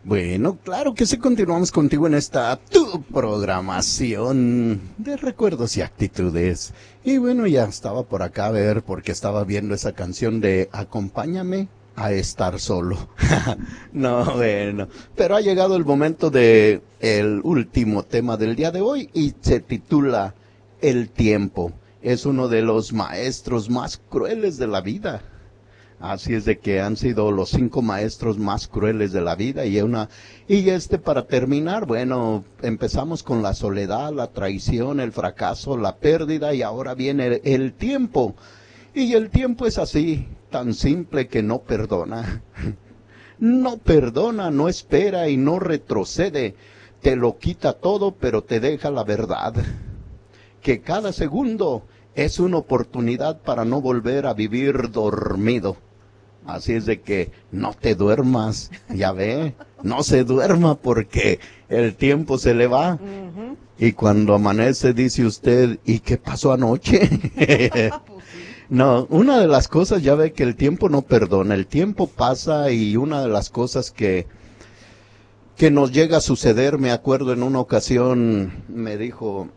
Bueno, claro que sí, continuamos contigo en esta tu programación de recuerdos y actitudes. Y bueno, ya estaba por acá a ver porque estaba viendo esa canción de Acompáñame a estar solo. No, bueno, pero ha llegado el momento de el último tema del día de hoy y se titula El tiempo. Es uno de los maestros más crueles de la vida. Así es de que han sido los 5 maestros más crueles de la vida y para terminar, bueno, empezamos con la soledad, la traición, el fracaso, la pérdida y ahora viene el tiempo. Y el tiempo es así, tan simple que no perdona. No perdona, no espera y no retrocede. Te lo quita todo, pero te deja la verdad. Que cada segundo es una oportunidad para no volver a vivir dormido. Así es de que no te duermas, ya ve, no se duerma porque el tiempo se le va. Ujú. Y cuando amanece dice usted, ¿y qué pasó anoche? Pues sí. No, una de las cosas, ya ve que el tiempo no perdona, el tiempo pasa y una de las cosas que nos llega a suceder, me acuerdo en una ocasión, me dijo,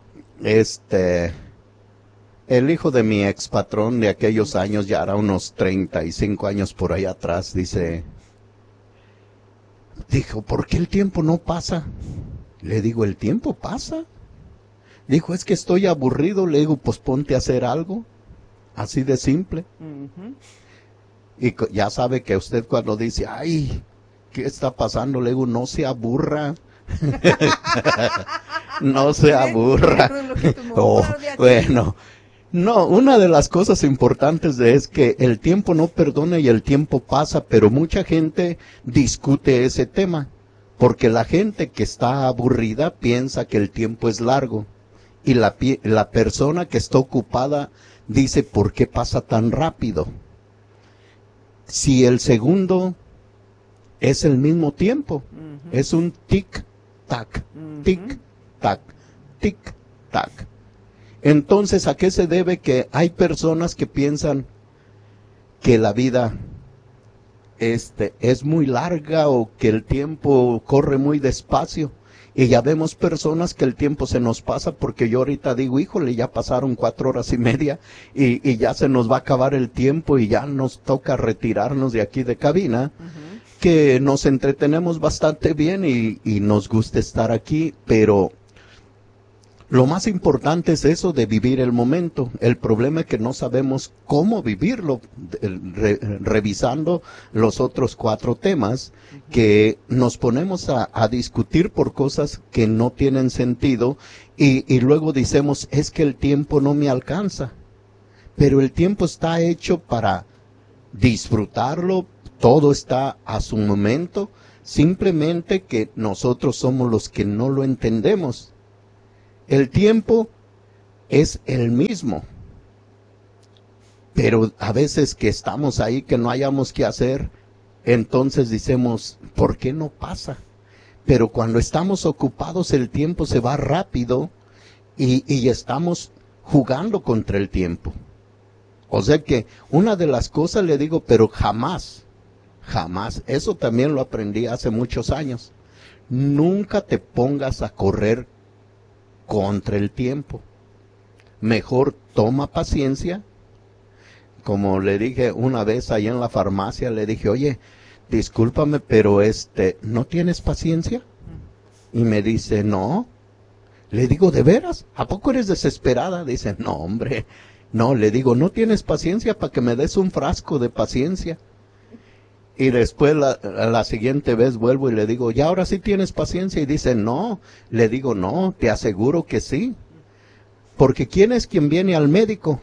el hijo de mi ex patrón de aquellos años, ya era unos 35 años por ahí atrás, dijo, ¿por qué el tiempo no pasa? Le digo, ¿el tiempo pasa? Dijo, es que estoy aburrido. Le digo, pues ponte a hacer algo, así de simple. Ujú. Y ya sabe que usted cuando dice, ay, ¿qué está pasando? Le digo, no se aburra. No se aburra. Eso es lo que tu mamá Oh, de aquí. bueno. No, una de las cosas importantes es que el tiempo no perdona y el tiempo pasa, pero mucha gente discute ese tema, porque la gente que está aburrida piensa que el tiempo es largo, y la persona que está ocupada dice, ¿por qué pasa tan rápido? Si el segundo es el mismo tiempo, Ujú. es un tic-tac, Ujú. tic-tac, tic-tac. Entonces, ¿a qué se debe que hay personas que piensan que la vida es muy larga o que el tiempo corre muy despacio? Y ya vemos personas que el tiempo se nos pasa porque yo ahorita digo, híjole, ya pasaron 4 horas y media y ya se nos va a acabar el tiempo y ya nos toca retirarnos de aquí de cabina, Ujú. que nos entretenemos bastante bien y nos gusta estar aquí, pero lo más importante es eso de vivir el momento. El problema es que no sabemos cómo vivirlo, revisando los otros 4 temas, que nos ponemos a discutir por cosas que no tienen sentido y luego decimos, es que el tiempo no me alcanza. Pero el tiempo está hecho para disfrutarlo, todo está a su momento, simplemente que nosotros somos los que no lo entendemos. El tiempo es el mismo, pero a veces que estamos ahí que no hayamos qué hacer, entonces decimos, ¿por qué no pasa? Pero cuando estamos ocupados el tiempo se va rápido y estamos jugando contra el tiempo. O sea que una de las cosas le digo, pero jamás, eso también lo aprendí hace muchos años, nunca te pongas a correr contra el tiempo. Mejor toma paciencia. Como le dije una vez ahí en la farmacia, le dije, oye, discúlpame, pero ¿no tienes paciencia? Y me dice, no. Le digo, ¿de veras? ¿A poco eres desesperada? Dice, no, hombre. No, le digo, ¿no tienes paciencia para que me des un frasco de paciencia? Y después la siguiente vez vuelvo y le digo, ¿ya ahora sí tienes paciencia? Y dice, no. Le digo, no, te aseguro que sí. Porque ¿quién es quien viene al médico?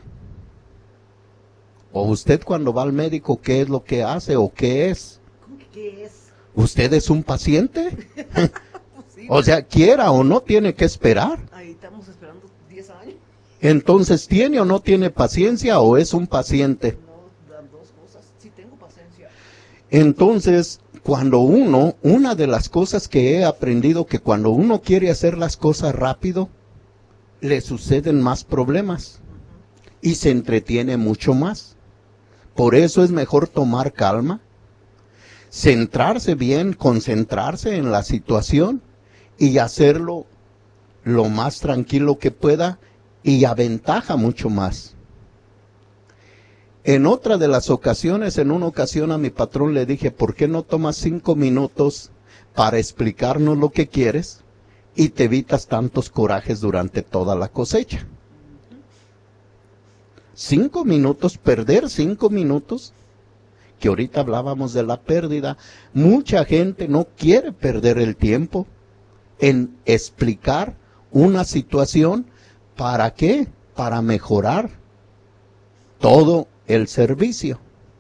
O usted cuando va al médico, ¿qué es lo que hace o qué es? ¿Cómo que qué es? ¿Usted es un paciente? Pues sí, O sea, quiera o no, tiene que esperar. ahí estamos esperando 10 años. Entonces, ¿tiene o no tiene paciencia o es un paciente? No, dan dos cosas. Sí tengo paciencia. Entonces, una de las cosas que he aprendido, que cuando uno quiere hacer las cosas rápido, le suceden más problemas y se entretiene mucho más. Por eso es mejor tomar calma. centrarse bien, concentrarse en la situación y hacerlo lo más tranquilo que pueda y aventaja mucho más. En otra de las ocasiones, en una ocasión a mi patrón le dije, ¿por qué no tomas 5 minutos para explicarnos lo que quieres y te evitas tantos corajes durante toda la cosecha? 5 minutos, perder 5 minutos, que ahorita hablábamos de la pérdida. Mucha gente no quiere perder el tiempo en explicar una situación. ¿Para qué? Para mejorar todo el servicio.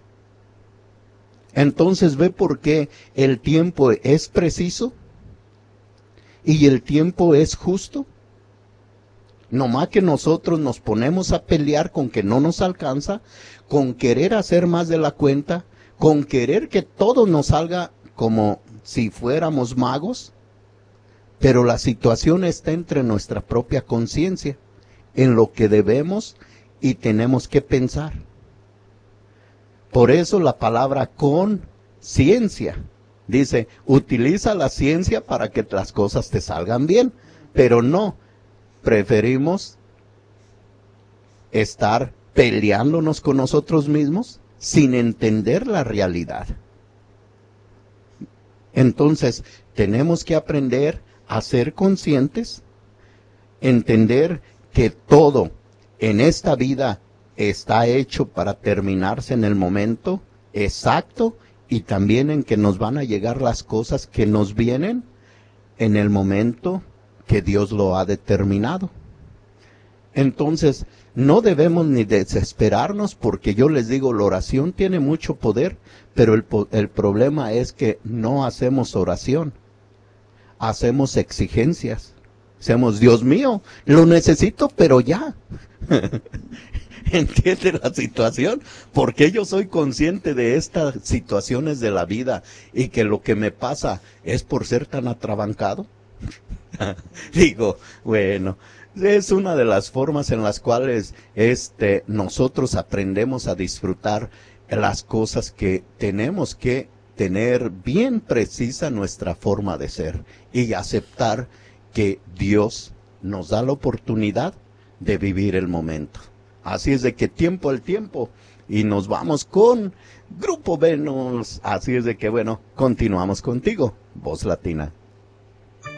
Entonces ve por qué el tiempo es preciso y el tiempo es justo. No más que nosotros nos ponemos a pelear con que no nos alcanza, con querer hacer más de la cuenta, con querer que todo nos salga como si fuéramos magos, pero la situación está entre nuestra propia conciencia, en lo que debemos y tenemos que pensar. Por eso la palabra conciencia dice, utiliza la ciencia para que las cosas te salgan bien, pero no, preferimos estar peleándonos con nosotros mismos sin entender la realidad. Entonces, tenemos que aprender a ser conscientes, entender que todo en esta vida está hecho para terminarse en el momento exacto y también en que nos van a llegar las cosas que nos vienen en el momento que Dios lo ha determinado. Entonces, no debemos ni desesperarnos porque yo les digo, la oración tiene mucho poder, pero el problema es que no hacemos oración, hacemos exigencias. Decimos, Dios mío, lo necesito, pero ya. ¿Entiende la situación? Porque yo soy consciente de estas situaciones de la vida y que lo que me pasa es por ser tan atrabancado. Digo, bueno, es una de las formas en las cuales nosotros aprendemos a disfrutar las cosas que tenemos que tener bien precisa nuestra forma de ser y aceptar que Dios nos da la oportunidad de vivir el momento. Así es de que tiempo al tiempo y nos vamos con Grupo Venus. Así es de que bueno, continuamos contigo, Voz Latina.